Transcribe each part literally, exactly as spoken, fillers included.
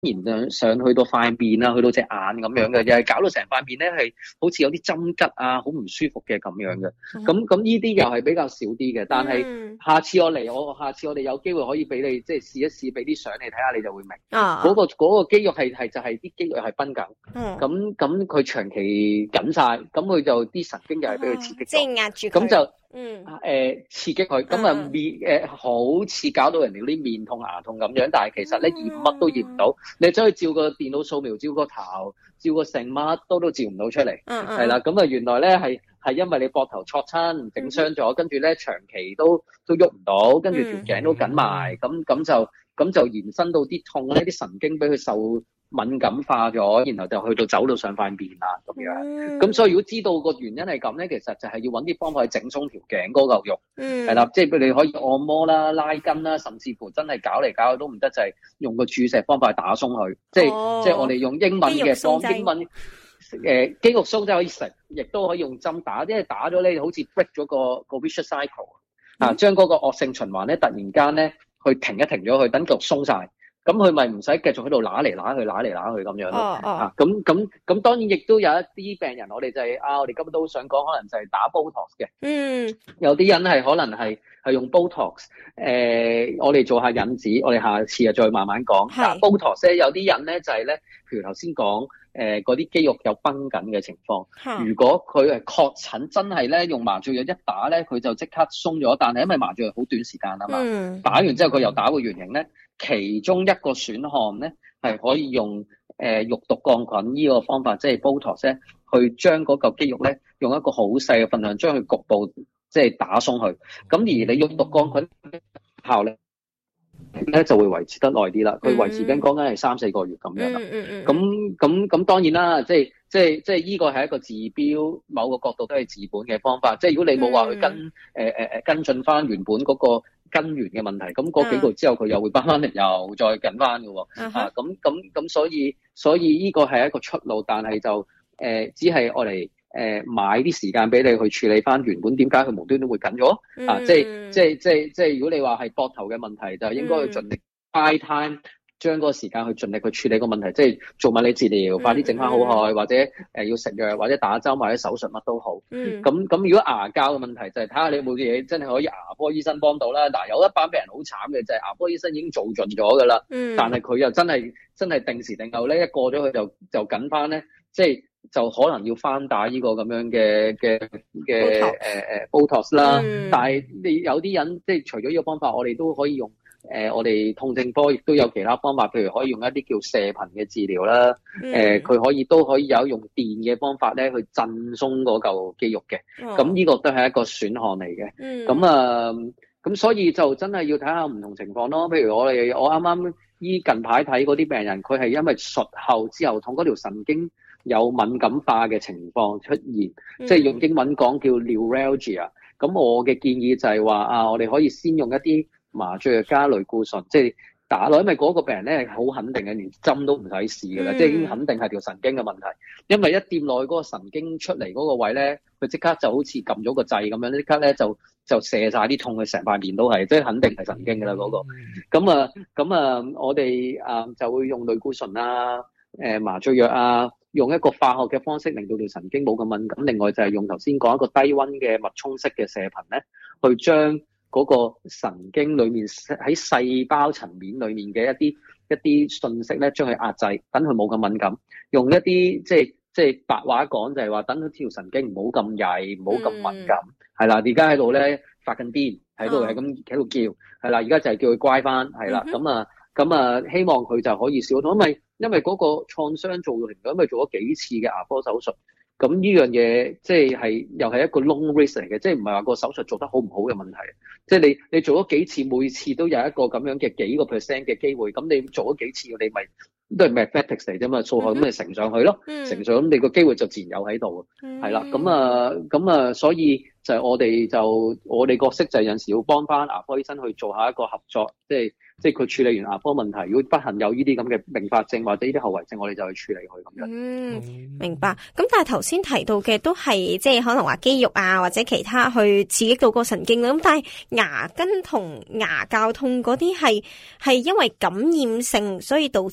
然上去到塊面啊，去到隻眼咁樣嘅，又係搞到成塊面咧係好似有啲針吉啊，好唔舒服嘅咁樣嘅。咁咁呢啲又係比較少啲嘅，但係下次我嚟，我下次我哋有機會可以俾你即係試一試，俾啲相你睇下，你就會明。 啊， 嗰個嗰個肌肉係係就係啲肌肉係繃緊。 嗯， 咁咁佢長期緊晒，咁佢就啲神經又係俾佢刺激即係壓住佢。 咁就嗯誒、呃、刺激佢，咁啊面誒好似搞到人哋啲面痛牙痛咁樣，但係其實咧驗乜都驗唔到，你走去照個電腦掃描，照個頭，照個成乜都都照唔到出嚟， 嗯嗯， 係啦，咁啊原來咧係係因為你膊頭挫親整傷咗，跟住咧長期都都喐唔到，跟住條頸都緊埋，咁咁就咁就延伸到啲痛咧，啲神經俾佢受敏感化咗，然後就去到走到上塊面啦咁樣。咁、嗯、所以如果知道個原因係咁咧，其實就係要揾啲方法去整鬆條頸嗰嚿肉，係、嗯、啦，即係譬如你可以按摩啦、拉筋啦，甚至乎真係搞嚟搞去都唔得，就係、是、用個注射方法去打鬆佢。即係、哦、即係我哋用英文嘅當英文誒、呃、肌肉鬆劑可以食，亦都可以用針打，因為打咗咧好似 break 咗個個 vicious cycle、嗯、啊，將嗰個惡性循環咧突然間咧去停一停咗佢，等佢鬆晒。咁佢咪唔使繼續喺度揦嚟揦去揦嚟揦去咁樣咯。 哦哦。 啊，咁咁咁當然亦都有一啲病人，我哋就係、是、啊，我哋今日都想講，可能就係打 Botox 嘅。嗯。有啲人係可能係係用 Botox，誒、呃，我哋做下引子，我哋下次啊再慢慢講。係。Botox 咧，有啲人咧就係、是、咧，譬如頭先講誒嗰啲肌肉有繃緊嘅情況。如果佢係確診真係咧用麻醉藥一打咧，佢就即刻鬆咗，但係因為麻醉藥好短時間啊嘛。嗯。打完之後佢又打回原形咧。其中一個選項咧，係可以用誒、呃、肉毒桿菌呢個方法，即係 Botox 咧，去將嗰嚿肌肉咧，用一個好細嘅分量，將佢局部即係打鬆佢。咁而你肉毒桿菌效力咧，就會維持得耐啲啦。佢維持緊講緊係三四個月咁樣啦。咁咁咁當然啦，即係即係即係呢個係一個治標，某個角度都係治本嘅方法。即係如果你冇話去跟誒誒誒跟進翻原本嗰、嗰個根源嘅問題，咁嗰幾個月之後佢又會翻翻嚟，又再緊翻嘅喎。啊，咁咁咁，所以所以呢個係一個出路，但係就誒、呃、只係我嚟誒買啲時間俾你去處理翻原本點解佢無端端會緊咗、嗯、啊？即係即係即係即係，如果你話係膊頭嘅問題，就應該去盡力 buy time。將嗰個時間去盡力去處理個問題，即係做物理治療，快啲整翻好佢、嗯，或者誒、呃、要食藥，或者打針或者手術乜都好。咁、嗯、咁如果牙膠嘅問題就係睇下你有冇啲嘢真係可以牙科醫生幫到啦。嗱，有一班病人好慘嘅就係、是、牙科醫生已經做盡咗㗎啦，但係佢又真係真係定時定候咧，一過咗佢就就緊翻咧，即係就可能要翻打呢個咁樣嘅嘅嘅誒誒 Botox 啦。嗯、但係你有啲人即係除咗呢個方法，我哋都可以用。誒、呃，我哋痛症科亦都有其他方法，譬如可以用一啲叫射頻嘅治療啦。誒、嗯，佢、呃、可以都可以有用電嘅方法咧，去震鬆嗰嚿肌肉嘅。咁、哦、呢個都係一個選項嚟嘅。咁、嗯、啊，咁所以就真係要睇下唔同情況咯。譬如我哋我啱啱依近排睇嗰啲病人，佢係因為術後之後痛嗰條神經有敏感化嘅情況出現，嗯、即係用英文講叫 neuralgia。咁我嘅建議就係話啊，我哋可以先用一啲麻醉藥加類固醇，即係打落，因為嗰個病人咧係好肯定嘅，連針都唔使試㗎啦，即係已經肯定係條神經嘅問題。因為一掂落去嗰個神經出嚟嗰個位咧，佢即刻就好似撳咗個掣咁樣，即刻咧就就射晒啲痛，佢成塊面都係，即係肯定係神經㗎啦嗰個。咁啊咁啊，我哋啊就會用類固醇啊、誒麻醉藥啊，用一個化學嘅方式令到條神經冇咁敏感。另外就係用頭先講一個低溫嘅脈衝式嘅射頻咧，去將嗰個神經裏面喺細胞層面裏面嘅一啲一啲信息咧，將佢壓制，等佢冇咁敏感。用一啲即係即係白話講就係話，等佢條神經唔好咁曳，唔好咁敏感。係、嗯、啦，而家喺度咧發緊癲，喺度係咁喺度叫，係啦，而家就係叫佢乖翻，係啦，咁、嗯、啊咁啊，希望佢就可以少痛，因為因為嗰個創傷造成咗，因為做咗幾次嘅牙科手術。咁呢樣嘢即係又係一個 long risk 嚟嘅，即係唔係話個手術做得好唔好嘅問題。即係你你做咗幾次，每次都有一個咁樣嘅幾個 percent 嘅機會，咁你做咗幾次，你咪都係 mathematics 嚟啫嘛，數學咁咪乘上去咯，嗯、乘上咁你個機會就自然有喺度。係、嗯、啦，咁啊咁啊，所以就係我哋就我哋角色就係有陣時要幫翻牙科醫生去做下一個合作，即係。即係佢處理完牙科問題，如果不幸有呢啲咁嘅併發症或者呢啲後遺症，我哋就去處理佢咁樣。 嗯，明白。咁但係頭先提到嘅都係即係可能話肌肉啊或者其他去刺激到個神經啦。咁但係牙根同牙骹痛嗰啲係係因為感染性，所以導致神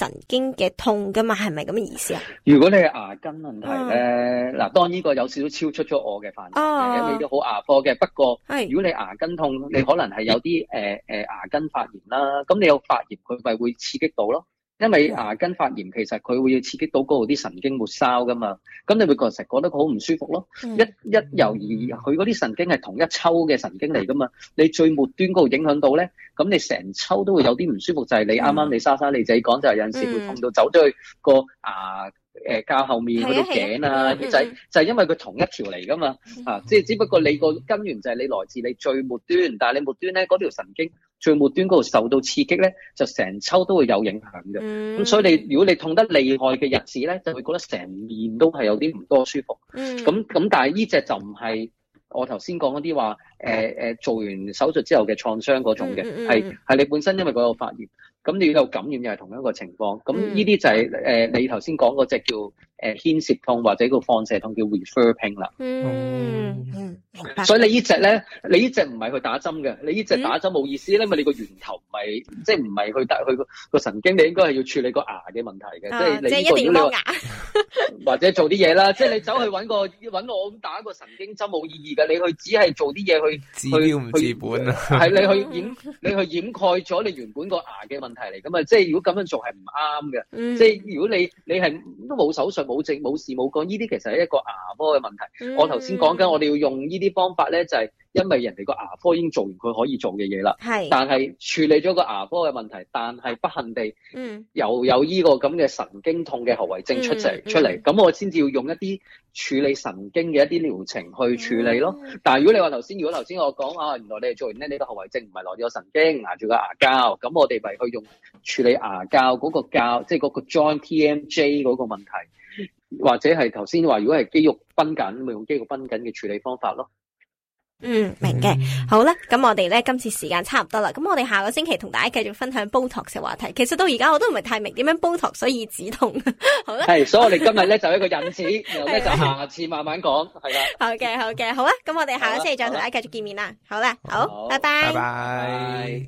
神經嘅痛噶嘛，係咪咁嘅意思啊？ 如果你係牙根問題咧，嗱、嗯，當然呢個有少少超出咗我嘅範疇嘅，因為都好牙科嘅。不過，如果你牙根痛，你可能係有啲誒誒牙根發炎啦，咁你有發炎，佢咪會刺激到咯。因為牙根發炎其實佢會刺激到嗰度啲神經末梢噶嘛，咁你會覺成覺得好唔舒服咯。嗯、一一猶而佢嗰啲神經係同一抽嘅神經嚟噶嘛，你最末端嗰度影響到咧，咁你成抽都會有啲唔舒服，就係、是、你啱啱你莎莎你自己講就係有陣時會痛到走咗去個牙誒膠後面嗰度頸啊耳仔，就係因為佢同一條嚟噶嘛，啊，即係只不過你個根源就係你來自你最末端，但係你末端咧嗰條神經最末端嗰度受到刺激咧，就成抽都會有影響嘅。咁、嗯、所以你如果你痛得厲害嘅日子咧，就會覺得成面都係有啲唔多舒服。咁咁、嗯，但係呢隻就唔係我頭先講嗰啲話誒誒做完手術之後嘅創傷嗰種嘅，係係、嗯嗯、你本身因為嗰個發炎。咁你有感染又係同一個情況，咁呢啲就係、是、誒、呃、你頭先講嗰隻叫誒牽涉痛或者個放射痛叫 refer pain 啦。嗯嗯，所以你呢隻咧，你呢隻唔係去打針嘅，你呢隻打針冇意思咧，因為你個源頭唔係即係唔係去打去個個神經，你應該係要處理個牙嘅問題嘅，啊、即係你呢個如果你話或者做啲嘢啦，即係你走去揾個揾我咁打個神經針冇意義嘅，你去只係做啲嘢去治標唔治本啊， 係你去掩你去掩蓋咗你原本個牙嘅問題嚟㗎嘛，即係如果咁樣做係唔啱嘅，嗯、即係如果你你係都冇手術冇症冇事冇講，呢啲其實係一個牙科嘅問題。嗯、我頭先講緊我哋要用呢啲方法咧，就係、是、因為人哋個牙科已經做完佢可以做嘅嘢啦，係，但係處理咗個牙科嘅問題，但係不幸地，嗯，又有呢個咁嘅神經痛嘅後遺症出嚟、嗯、出嚟，咁、嗯、我先至要用一啲處理神經嘅一啲療程去處理咯。嗯、但係如果你話頭先，如果頭先我講啊，原來你係做完咧，你個後遺症唔係來自個神經，牙住個牙膠，咁我哋咪去用處理牙膠嗰個膠，即係嗰個 joint T M J 嗰個問題，或者係頭先話如果係肌肉繃緊，咪用肌肉繃緊嘅處理方法咯。 嗯，明嘅。好啦，咁我哋咧今次時間差唔多啦，咁我哋下個星期同大家繼續分享 Botox 嘅話題。其實到而家我都唔係太明點樣 Botox 所以止痛。好啦，係，所以我哋今日咧就一個引子，然後咧就下次慢慢講，係啦。好嘅，好嘅，好啊，咁我哋下個星期再同大家繼續見面啦。好啦，好，好拜拜，拜拜。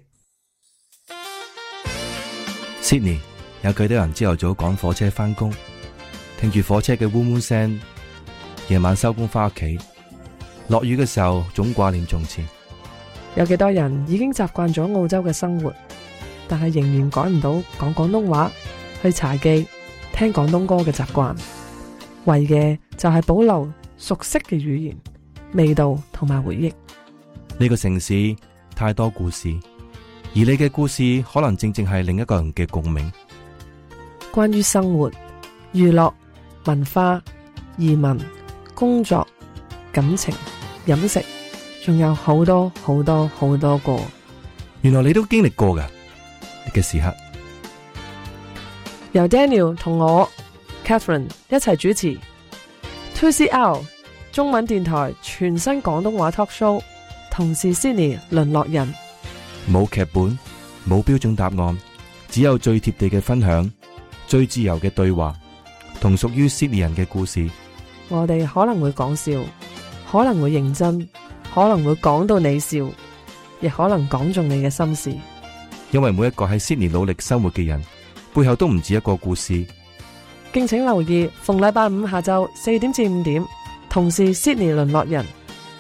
Sydney 有幾多人朝頭早趕火車翻工，聽住火車嘅嗡嗡聲，夜晚收工翻屋企。落雨嘅時候總掛念從前。 有幾多人已經習慣咗澳洲嘅生活，但係仍然改唔到講廣東話、去茶記聽廣東歌嘅習慣，為嘅就係保留熟悉嘅語言、味道同埋回憶。 呢個城市太多故事，而你嘅故事可能正正係另一個人嘅共鳴。 關於生活、娛樂、文化、移民、工作、感情、飲食，仲有好多好多好多個。 原來你都經歷過㗎嘅時刻。 由 Daniel 同我 Catherine 一齊主持 two C R 中文電台全新廣東話 talk show， 同是 Sydney 淪落人。 冇劇本，冇標準答案，只有最貼地嘅分享，最自由嘅對話，同屬於 Sydney 人嘅故事。 我哋可能會講笑，可能會認真，可能會講到你笑，亦可能講中你嘅心事。 因為每一個喺 Sydney 努力生活嘅人，背後都唔止一個故事。 敬請留意，逢禮拜五下晝四點至五點，同是 Sydney 淪落人。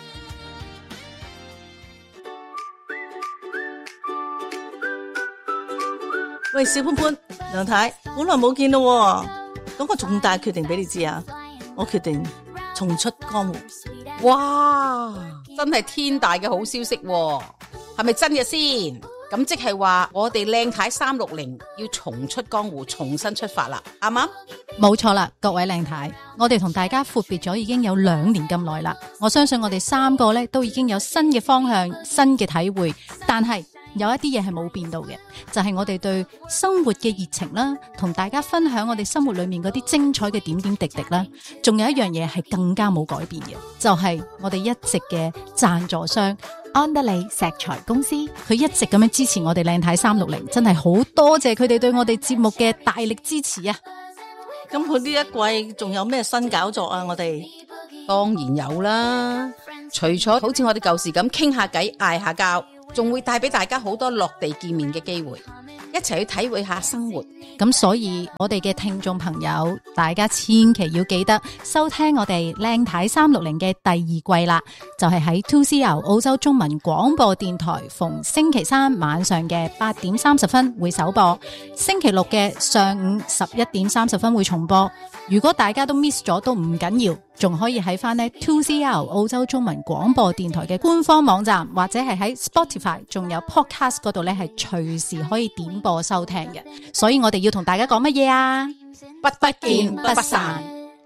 喂，小潘潘、梁太，好耐冇見咯，講個重大決定俾你知啊！我決定重出江湖。 哇，真係天大嘅好消息喎，係咪真嘅先？咁即係話我哋靚太三六零要重出江湖，重新出發啦，啱唔啱？ 冇錯啦，各位靚太，我哋同大家闊別咗已經有兩年咁耐啦。我相信我哋三個咧都已經有新嘅方向、新嘅體會，但係有一啲嘢係冇變到嘅，就係我哋對生活嘅熱情啦，同大家分享我哋生活裏面嗰啲精彩嘅點點滴滴啦。仲有一樣嘢係更加冇改變嘅，就係我哋一直嘅贊助商安德利石材公司，佢一直咁樣支持我哋靚太三六零，真係好多謝佢哋對我哋節目嘅大力支持啊！ 咁佢呢一季仲有咩新搞作啊？我哋當然有啦，除咗好似我哋舊時咁傾下偈、嗌下交， 仲會帶俾大家好多落地見面嘅機會，一齊去體會下生活。 咁所以我哋嘅聽眾朋友，大家千祈要記得收聽我哋靚太三六零嘅第二季啦，就係喺 two C R 澳洲中文廣播電台，逢星期三晚上嘅八點三十分會首播，星期六嘅上午十一點三十分會重播。如果大家都 miss 咗都唔緊要，仲可以喺翻呢 two C R 澳洲中文廣播電台嘅官方網站，或者係喺 Spotify 仲有 Podcast 嗰度呢，係隨時可以點播收聽嘅。所以我哋要同大家講乜嘢啊？ 不不見不散。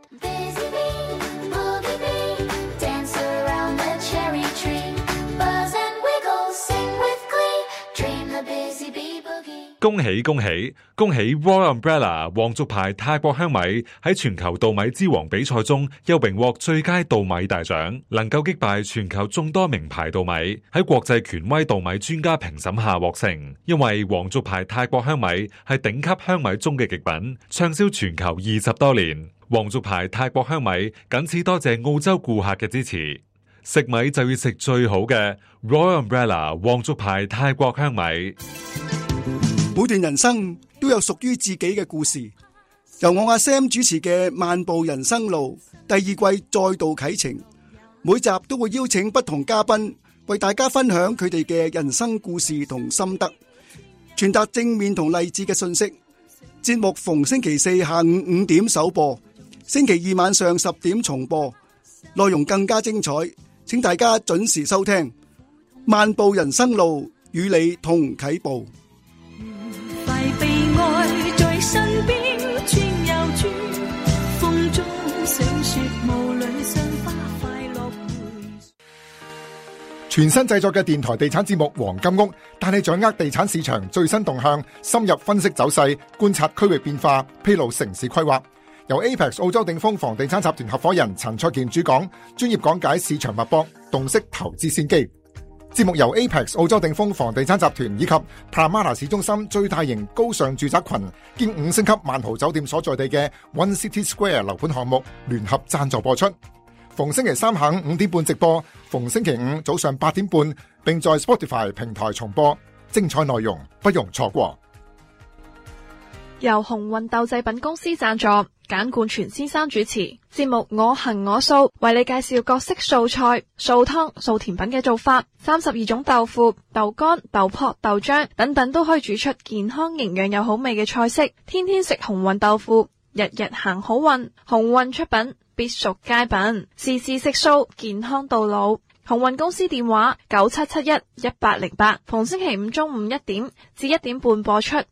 恭喜恭喜恭喜 Royal Umbrella 皇族牌泰國香米喺全球稻米之王比賽中又榮獲最佳稻米大獎，能夠擊敗全球眾多名牌稻米，喺國際權威稻米專家評審下獲勝。因為皇族牌泰國香米係頂級香米中嘅極品，暢銷全球二十多年。皇族牌泰國香米謹此多謝澳洲顧客嘅支持。食米就要食最好嘅 Royal Umbrella 皇族牌泰國香米。 每段人生都有屬於自己嘅故事，由我阿 Sam 主持嘅《漫步人生路》第二季再度啟程，每集都會邀請不同嘉賓為大家分享佢哋嘅人生故事同心得，傳達正面同勵志嘅信息。節目逢星期四下午五點首播，星期二晚上十點重播，內容更加精彩，請大家準時收聽《漫步人生路》，與你同啟步。 被愛在身邊轉又轉，風中想說霧裏賞花快樂會。 全新製作嘅電台地產節目《黃金屋》，帶你掌握地產市場最新動向，深入分析走勢，觀察區域變化，披露城市規劃。由 Apex 澳洲鼎豐房地產集團合夥人陳焯楗主講，專業講解市場脈搏，洞悉投資先機。節目由 Apex 澳洲鼎豐房地產集團以及 Parramatta 市中心最大型高尚住宅群兼五星級萬豪酒店所在地嘅 One City Square 樓盤項目聯合贊助播出。逢星期三下午五點半直播，逢星期五早上八點半，並在 Spotify 平台重播。精彩內容不容錯過。 由鴻運豆製品公司贊助，簡冠全先生主持節目我行我素，為你介紹各式素菜、素湯、素甜品嘅做法，三十二種豆腐、豆乾、豆粕、豆漿等等都可以煮出健康營養又好味嘅菜式。天天食鴻運豆腐，日日行好運。鴻運出品，必屬佳品，時時食素，健康到老。鴻運公司電話九七七一一八零八，逢星期五中午一點至一點半播出。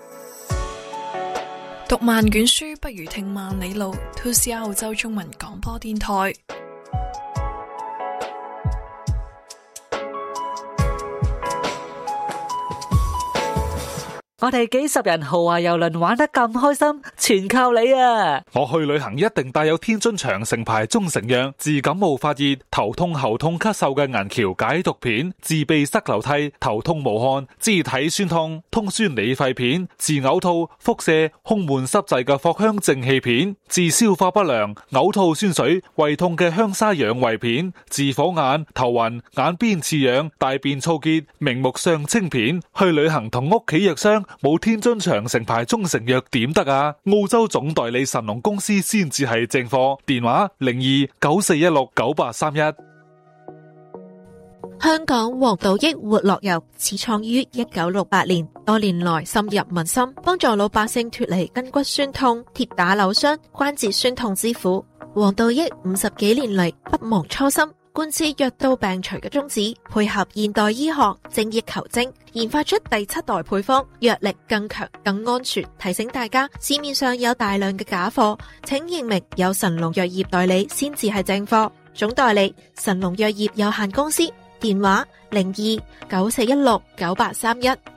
讀萬卷書不如聽萬里路 two C R 澳洲中文廣播電台。 我哋幾十人豪華郵輪玩得咁開心，全靠你啊！ 我去旅行一定帶有天津長城牌中成藥，治感冒發熱、頭痛喉痛咳嗽嘅銀橋解毒片，治鼻塞流涕、頭痛無汗、肢體酸痛、通酸理肺片，治嘔吐、腹瀉、胸悶濕滯嘅藿香正氣片，治消化不良、嘔吐酸水、胃痛嘅香砂養胃片，治火眼、頭暈、眼邊刺癢、大便燥結、明目上清片。去旅行同屋企藥商冇天津長城牌中成藥點得啊？澳洲總代理神龍公司先至係正貨。電話零二九四一六九八三一。 香港黃道益活絡油始創於一九六八年，多年來深入民心，幫助老百姓脫離筋骨酸痛、跌打扭傷、關節酸痛之苦。黃道益五十幾年嚟不忘初心，貫徹藥到病除嘅宗旨，配合現代醫學精益求精，研發出第七代配方，藥力更強更安全。提醒大家，市面上有大量嘅假貨，請認明有神龍藥業代理先至係正貨。總代理神龍藥業有限公司，電話零二九四一六九八三一。